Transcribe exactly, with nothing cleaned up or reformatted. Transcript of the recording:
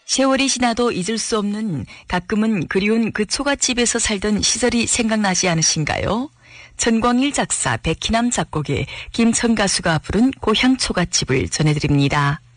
세월이 지나도 잊을 수 없는 가끔은 그리운 그 초가집에서 살던 시절이 생각나지 않으신가요? 전광일 작사, 백희남 작곡의 김천 가수가 부른 고향 초가집을 전해드립니다.